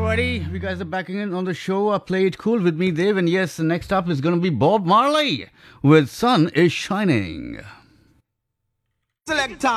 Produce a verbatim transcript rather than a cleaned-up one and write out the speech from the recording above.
Alrighty, we guys are back again on the show. Uh, Play It Cool with me, Dave. And yes, next up is going to be Bob Marley with Sun is Shining. Selector,